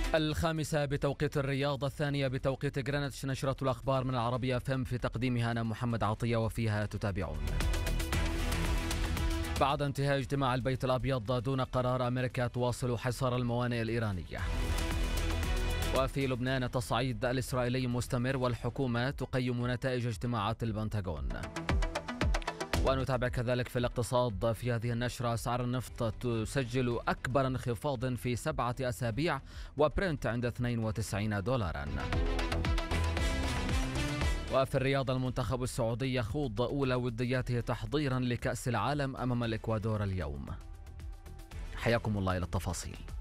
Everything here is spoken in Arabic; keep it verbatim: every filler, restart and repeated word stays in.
الخامسة بتوقيت الرياض، الثانية بتوقيت غرينتش. نشرة الأخبار من العربية فم، في تقديمها أنا محمد عطية، وفيها تتابعون: بعد انتهاء اجتماع البيت الأبيض دون قرار، أمريكا تواصل حصار الموانئ الإيرانية. وفي لبنان، التصعيد الإسرائيلي مستمر والحكومة تقيم نتائج اجتماعات البنتاغون. ونتابع كذلك في الاقتصاد في هذه النشرة: أسعار النفط تسجل أكبر انخفاض في سبعة أسابيع، وبرنت عند اثنين وتسعين دولارا. وفي الرياض، المنتخب السعودي يخوض أولى ودياته تحضيرا لكأس العالم أمام الإكوادور اليوم. حياكم الله إلى التفاصيل.